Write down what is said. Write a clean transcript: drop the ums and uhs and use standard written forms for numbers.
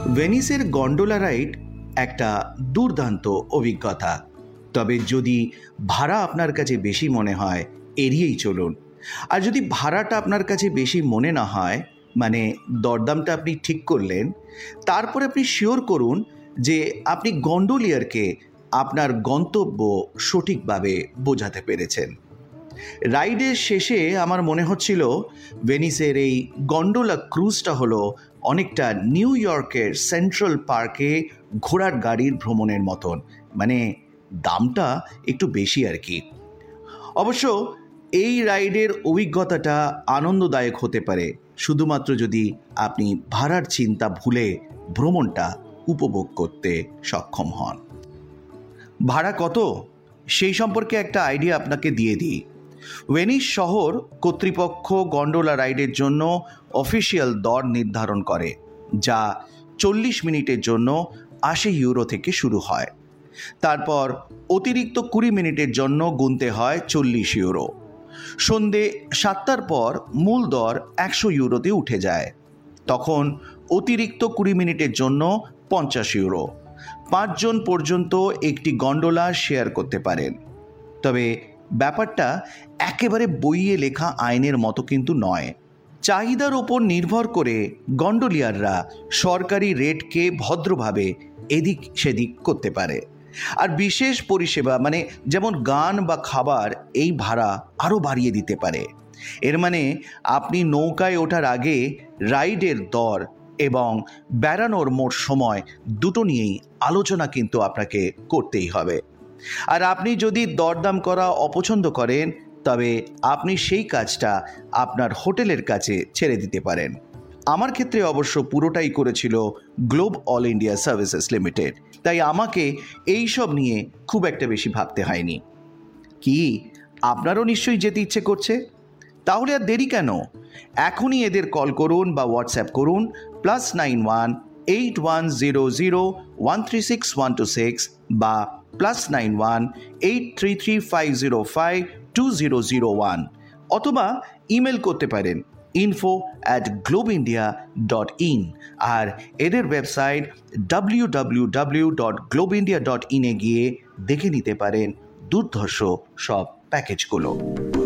ভেনিসের gondola ride একটা দুর্দান্ত অভিজ্ঞতা। তবে যদি ভাড়া আপনার কাছে বেশি মনে হয় এড়িয়েই চলুন। আর যদি ভাড়াটা আপনার কাছে বেশি মনে না হয়, মানে দরদামটা আপনি ঠিক করলেন, তারপরে আপনি শিওর করুন যে আপনি গন্ডোলিয়ারকে আপনার গন্তব্য সঠিকভাবে বোঝাতে পেরেছেন। রাইডের শেষে আমার মনে হচ্ছিল ভেনিসের এই গন্ডোলা ক্রুজটা হলো অনেকটা নিউ ইয়র্কের সেন্ট্রাল পার্কে ঘোড়ার গাড়ির ভ্রমণের মতন, মানে দামটা একটু বেশি আর কি। অবশ্য এই রাইডের অভিজ্ঞতাটা আনন্দদায়ক হতে পারে শুধুমাত্র যদি আপনি ভাড়ার চিন্তা ভুলে ভ্রমণটা উপভোগ করতে সক্ষম হন। ভাড়া কত সেই সম্পর্কে একটা আইডিয়া আপনাকে দিয়ে দিই। ভেনিস শহর কর্তৃপক্ষ গন্ডোলা রাইডের জন্য অফিসিয়াল দর নির্ধারণ করে, যা 40 মিনিটের জন্য 80 ইউরো থেকে শুরু হয়। তারপর অতিরিক্ত 20 মিনিটের জন্য গুনতে হয় 40 ইউরো। সন্ধে 7টার পর মূল দর 100 ইউরোতে উঠে যায়। তখন অতিরিক্ত 20 মিনিটের জন্য 50 ইউরো। 5 জন পর্যন্ত একটি গন্ডোলা শেয়ার করতে পারেন। তবে ব্যাপারটা একেবারে বইয়ে লেখা আইনের মতো কিন্তু নয়। চাহিদার ওপর নির্ভর করে গন্ডোলিয়াররা সরকারি রেটকে ভদ্রভাবে এদিক সেদিক করতে পারে। আর বিশেষ পরিষেবা মানে যেমন গান বা খাবার এই ভাড়া আরও বাড়িয়ে দিতে পারে। এর মানে আপনি নৌকায় ওঠার আগে রাইডের দর এবং বেড়ানোর মোট সময় দুটো নিয়েই আলোচনা কিন্তু আপনাকে করতেই হবে। আর আপনি যদি দরদাম করা অপছন্দ করেন, তবে আপনি সেই কাজটা আপনার হোটেলের কাছে ছেড়ে দিতে পারেন। আমার ক্ষেত্রে অবশ্য পুরোটাই করেছিল globe all India services limited, তাই আমাকে এই সব নিয়ে খুব একটা বেশি ভাবতে হয়নি। কি আপনারও নিশ্চয়ই যেতে ইচ্ছে করছে? তাহলে আর দেরি কেন? এখনই এদের কল করুন বা হোয়াটসঅ্যাপ করুন +91 8100 136126 বা +91 833505 2001, অথবা ইমেল করতে পারেন info@globeindia.in। আর এদের ওয়েবসাইট www.globeindia.in এ গিয়ে দেখে নিতে পারেন দুর্ধর্ষ সব প্যাকেজগুলো।